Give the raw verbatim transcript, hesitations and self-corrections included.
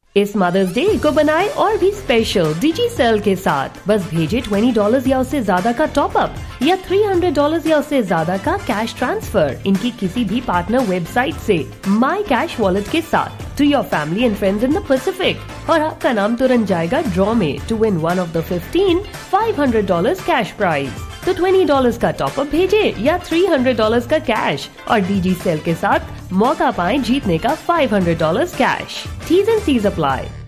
इस mother's day को बनाए और भी स्पेशल डिजी सेल के साथ। बस भेजे बीस डॉलर या उससे ज्यादा का टॉप अप या तीन सौ डॉलर या उससे ज्यादा का कैश ट्रांसफर इनकी किसी भी पार्टनर वेबसाइट से माई कैश वॉलेट के साथ to your family and friends in the Pacific और आपका नाम तुरंत जाएगा ड्रॉ में to win one of the fifteen five hundred dollar cash prize. तो बीस डॉलर का टॉप अप भेजे या तीन सौ डॉलर का कैश और डीजी सेल के साथ मौका पाएं जीतने का पाँच सौ dollar cash. T's and C's apply.